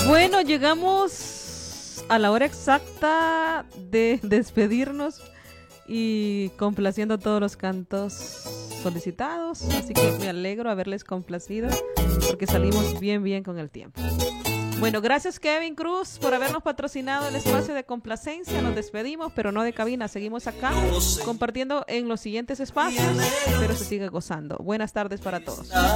Bueno, llegamos a la hora exacta de despedirnos y complaciendo todos los cantos solicitados, así que me alegro haberles complacido porque salimos bien con el tiempo. Bueno, gracias Kevin Cruz por habernos patrocinado el espacio de complacencia. Nos despedimos, pero no de cabina. Seguimos acá compartiendo en los siguientes espacios. Espero se siga gozando. Buenas tardes para todos.